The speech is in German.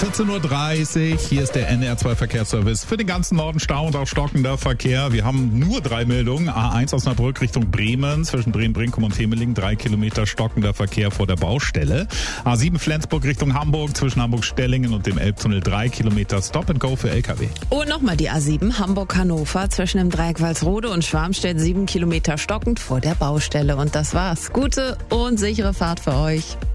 14.30 Uhr, hier ist der NR2 Verkehrsservice. Für den ganzen Norden Stau und auch stockender Verkehr. Wir haben nur 3 Meldungen. A1 Osnabrück Richtung Bremen, zwischen Bremen-Brinkum und Temeling, 3 Kilometer stockender Verkehr vor der Baustelle. A7 Flensburg Richtung Hamburg, zwischen Hamburg-Stellingen und dem Elbtunnel, 3 Kilometer Stop and Go für LKW. Und nochmal die A7 Hamburg-Hannover, zwischen dem Dreieck Walsrode und Schwarmstedt, 7 Kilometer stockend vor der Baustelle. Und das war's. Gute und sichere Fahrt für euch.